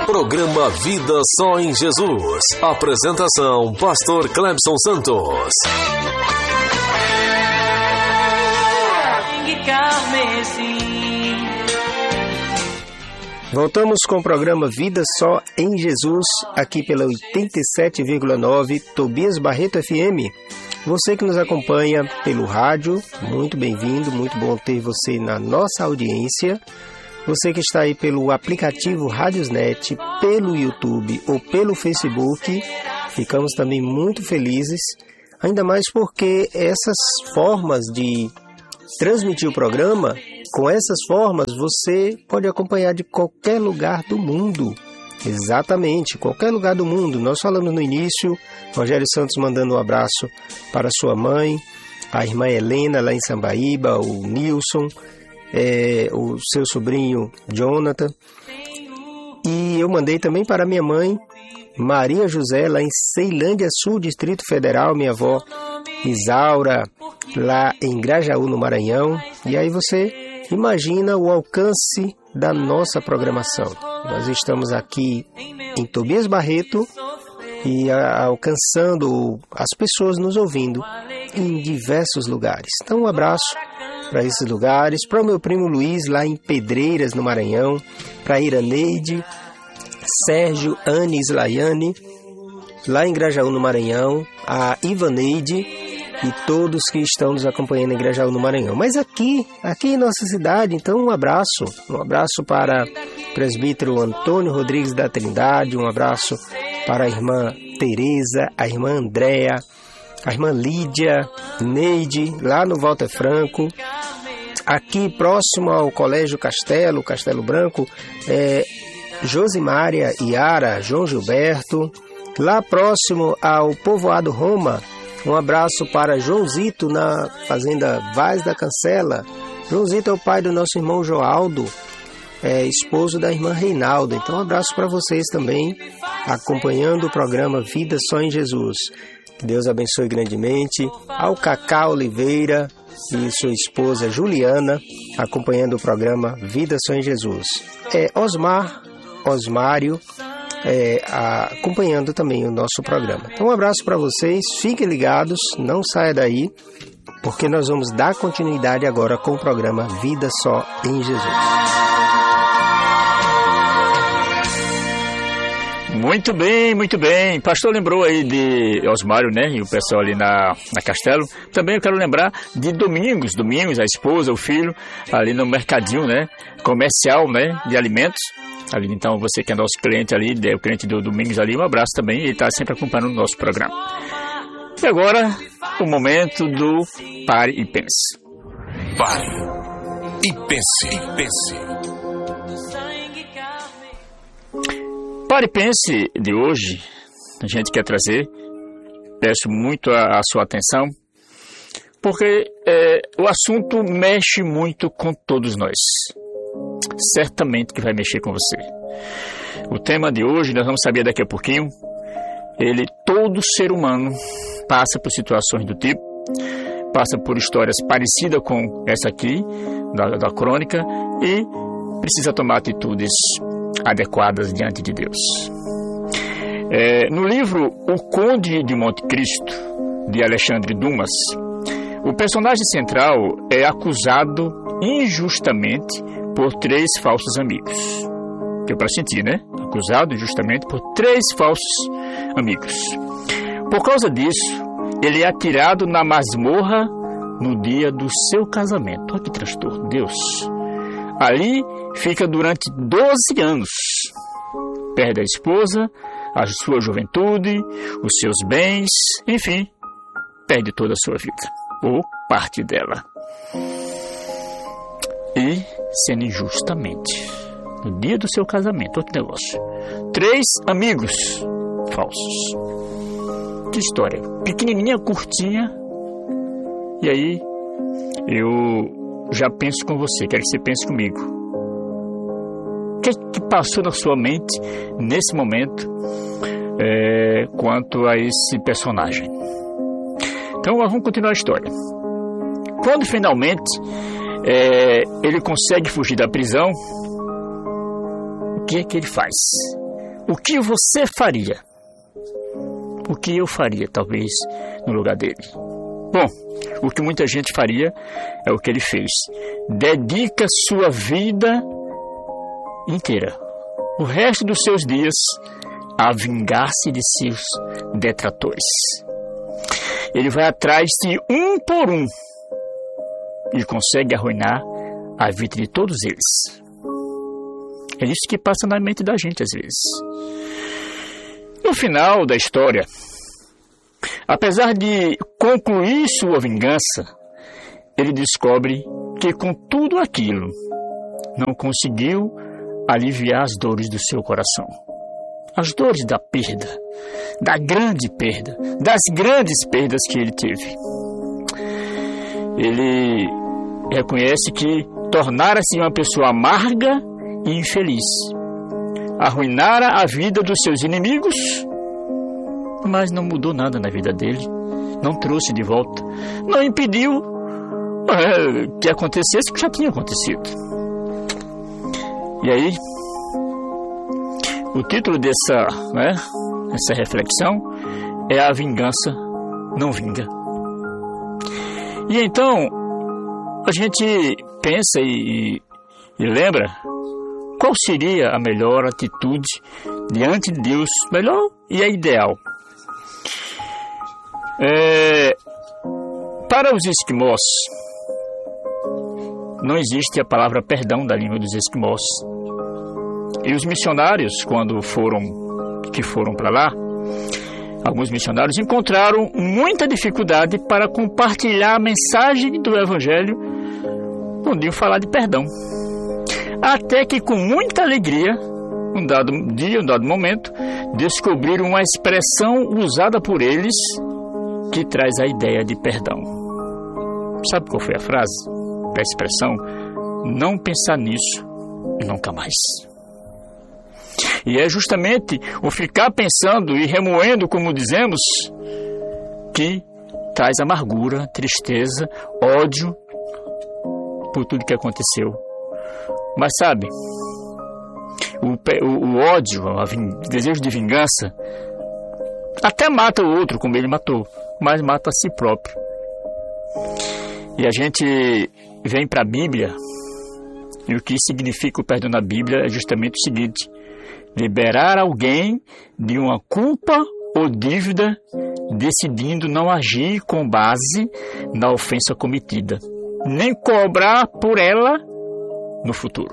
Programa Vida Só em Jesus. Apresentação: Pastor Clebson Santos. Voltamos com o programa Vida Só em Jesus, aqui pela 87,9 Tobias Barreto FM. Você que nos acompanha pelo rádio, muito bem-vindo, muito bom ter você na nossa audiência. Você que está aí pelo aplicativo Radiosnet, pelo YouTube ou pelo Facebook, ficamos também muito felizes, ainda mais porque essas formas de transmitir o programa, com essas formas você pode acompanhar de qualquer lugar do mundo. Exatamente, qualquer lugar do mundo. Nós falamos no início, Rogério Santos mandando um abraço para sua mãe, a irmã Helena lá em Sambaíba, o Nilson, o seu sobrinho Jonathan. E eu mandei também para minha mãe, Maria José, lá em Ceilândia Sul, Distrito Federal, minha avó Isaura, lá em Grajaú, no Maranhão. E aí você imagina o alcance da nossa programação. Nós estamos aqui em Tobias Barreto e alcançando as pessoas nos ouvindo em diversos lugares. Então um abraço para esses lugares, para o meu primo Luiz lá em Pedreiras, no Maranhão, para Iraneide, Sérgio, Anis, Laiane, lá em Grajaú, no Maranhão, a Ivaneide e todos que estão nos acompanhando em Grajaú, no Maranhão. Mas aqui em nossa cidade, então um abraço para o presbítero Antônio Rodrigues da Trindade, um abraço para a irmã Tereza, a irmã Andréa, a irmã Lídia, Neide, lá no Walter Franco. Aqui próximo ao Colégio Castelo Branco, Josimária, Iara, João Gilberto. Lá próximo ao Povoado Roma, um abraço para Joãozito na Fazenda Vaz da Cancela. Joãozito é o pai do nosso irmão Joaldo, esposo da irmã Reinalda. Então um abraço para vocês também, acompanhando o programa Vida Só em Jesus. Que Deus abençoe grandemente. Ao Cacá Oliveira e sua esposa Juliana, acompanhando o programa Vida Só em Jesus. Osmário, acompanhando também o nosso programa. Então um abraço para vocês, fiquem ligados, não saia daí, porque nós vamos dar continuidade agora com o programa Vida Só em Jesus. Muito bem. Pastor lembrou aí de Osmário, né? E o pessoal ali na Castelo. Também eu quero lembrar de Domingos, a esposa, o filho, ali no mercadinho, né? Comercial, né? De alimentos. Ali, então, você que é nosso cliente ali, o cliente do Domingos ali, um abraço também. Ele está sempre acompanhando o nosso programa. E agora, o momento do Pare e Pense. Pare e pense. Pare e Pense de hoje, a gente quer trazer, peço muito a sua atenção, porque o assunto mexe muito com todos nós. Certamente que vai mexer com você. O tema de hoje, nós vamos saber daqui a pouquinho, todo ser humano passa por situações do tipo, passa por histórias parecidas com essa aqui, da crônica, e precisa tomar atitudes adequadas diante de Deus. No livro O Conde de Monte Cristo, de Alexandre Dumas, o personagem central é acusado injustamente por 3 falsos amigos. Deu para sentir, né? Acusado injustamente por 3 falsos amigos. Por causa disso, ele é atirado na masmorra no dia do seu casamento. Olha que transtorno, Deus! Ali fica durante 12 anos. Perde a esposa, a sua juventude, os seus bens, enfim, perde toda a sua vida, ou parte dela. E sendo injustamente, no dia do seu casamento, outro negócio, 3 amigos falsos. Que história, pequenininha, curtinha. E aí, eu já penso com você, quero que você pense comigo. O que passou na sua mente nesse momento quanto a esse personagem? Então vamos continuar a história. Quando finalmente ele consegue fugir da prisão, o que é que ele faz? O que você faria? O que eu faria, talvez, no lugar dele? Bom, o que muita gente faria é o que ele fez. Dedica sua vida inteira, o resto dos seus dias, a vingar-se de seus detratores. Ele vai atrás de um por um e consegue arruinar a vida de todos eles. É isso que passa na mente da gente às vezes. No final da história, apesar de concluir sua vingança, ele descobre que com tudo aquilo não conseguiu aliviar as dores do seu coração. As dores da perda, da grande perda, das grandes perdas que ele teve. Ele reconhece que tornara-se uma pessoa amarga e infeliz. Arruinara a vida dos seus inimigos, mas não mudou nada na vida dele, não trouxe de volta, não impediu que acontecesse o que já tinha acontecido. E aí, o título dessa reflexão é A Vingança Não Vinga. E então, a gente pensa e lembra qual seria a melhor atitude diante de Deus, melhor e a ideal. Para os esquimós, não existe a palavra perdão da língua dos esquimós. E os missionários, quando foram para lá, alguns missionários encontraram muita dificuldade para compartilhar a mensagem do Evangelho quando iam falar de perdão. Até que, com muita alegria, um dado momento, descobriram uma expressão usada por eles que traz a ideia de perdão. Sabe qual foi a frase da expressão? Não pensar nisso nunca mais. E é justamente o ficar pensando e remoendo, como dizemos, que traz amargura, tristeza, ódio por tudo que aconteceu. Mas sabe, o ódio, o desejo de vingança, até mata o outro como ele matou, mas mata a si próprio. E a gente vem para a Bíblia, e o que significa o perdão na Bíblia é justamente o seguinte: liberar alguém de uma culpa ou dívida, decidindo não agir com base na ofensa cometida, nem cobrar por ela no futuro.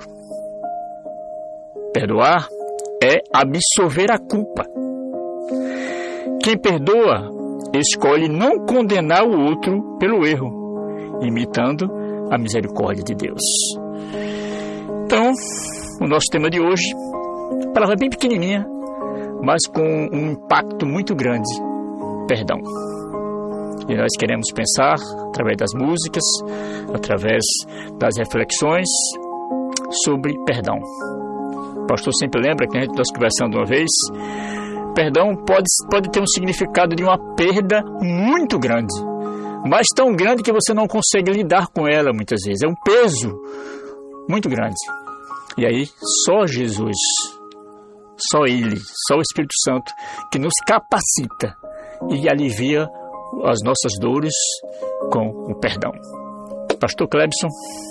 Perdoar é absolver a culpa. Quem perdoa escolhe não condenar o outro pelo erro, imitando a misericórdia de Deus. Então, o nosso tema de hoje, palavra bem pequenininha, mas com um impacto muito grande: perdão. E nós queremos pensar, através das músicas, através das reflexões, sobre perdão. O pastor sempre lembra que nós conversando uma vez, perdão pode ter um significado de uma perda muito grande, mas tão grande que você não consegue lidar com ela muitas vezes. É um peso muito grande. E aí, só Jesus, só Ele, só o Espírito Santo, que nos capacita e alivia as nossas dores com o perdão. Pastor Clebson.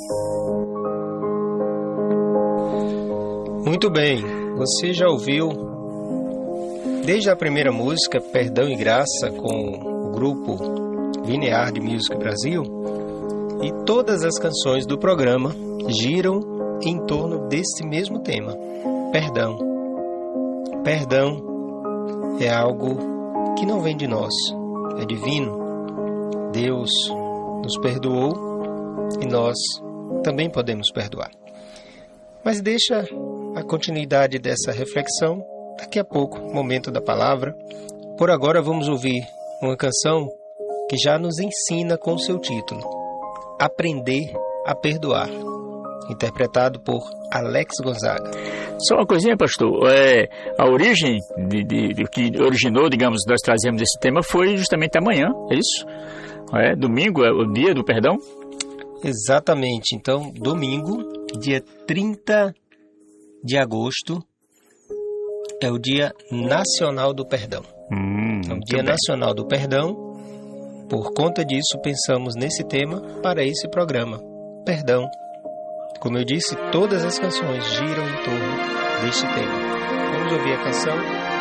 Muito bem, você já ouviu desde a primeira música, Perdão e Graça, com o grupo Vineyard Music Brasil, e todas as canções do programa giram em torno desse mesmo tema: perdão. Perdão é algo que não vem de nós, é divino. Deus nos perdoou e nós também podemos perdoar. Mas deixa a continuidade dessa reflexão daqui a pouco, momento da palavra. Por agora vamos ouvir uma canção que já nos ensina com o seu título: Aprender a Perdoar, interpretado por Alex Gonzaga. Só uma coisinha, pastor. A origem do que originou, digamos, nós trazemos esse tema foi justamente amanhã, é isso? Domingo é o dia do perdão? Exatamente. Então, domingo, dia 30 de agosto, é o Dia Nacional do Perdão. É o Dia Nacional do Perdão. Por conta disso, pensamos nesse tema para esse programa. Perdão. Como eu disse, todas as canções giram em torno deste tema. Vamos ouvir a canção